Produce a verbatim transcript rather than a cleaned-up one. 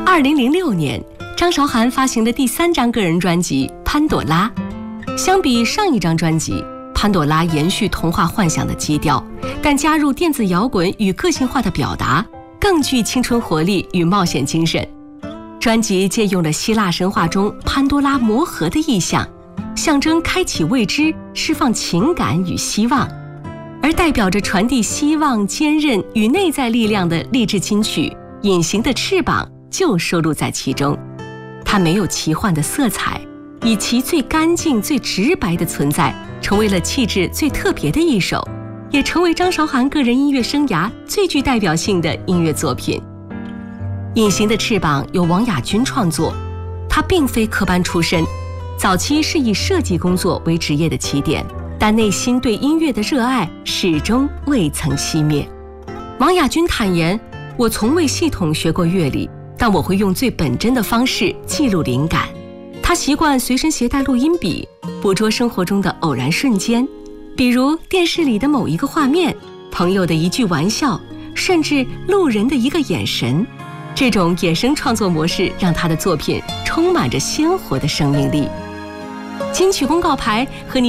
二零零六年，张韶涵发行的第三张个人专辑《潘朵拉》。相比上一张专辑，《潘朵拉》延续童话幻想的基调，但加入电子摇滚与个性化的表达，更具青春活力与冒险精神。专辑借用了希腊神话中潘多拉魔盒的意象，象征开启未知、释放情感与希望，而代表着传递希望、坚韧与内在力量的励志金曲《隐形的翅膀》就收录在其中。它没有奇幻的色彩，以其最干净、最直白的存在，成为了气质最特别的一首，也成为张韶涵个人音乐生涯最具代表性的音乐作品。《隐形的翅膀》由王雅君创作，他并非科班出身，早期是以设计工作为职业的起点，但内心对音乐的热爱始终未曾熄灭。王雅君坦言，我从未系统学过乐理，但我会用最本真的方式记录灵感。他习惯随身携带录音笔，捕捉生活中的偶然瞬间，比如电视里的某一个画面，朋友的一句玩笑，甚至路人的一个眼神。这种野生创作模式让他的作品充满着鲜活的生命力。金曲公告牌和你